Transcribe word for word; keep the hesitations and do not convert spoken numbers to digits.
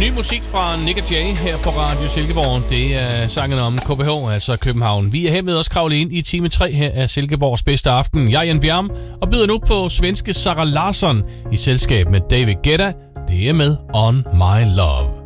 Ny musik fra Nick og Jay her på Radio Silkeborg. Det er sangen om K B H, altså København. Vi er her med os kravle ind i time tre her af Silkeborgs bedste aften. Jeg er Jan Bjerm og byder nu på svenske Zara Larsson i selskab med David Guetta. Det er med On My Love.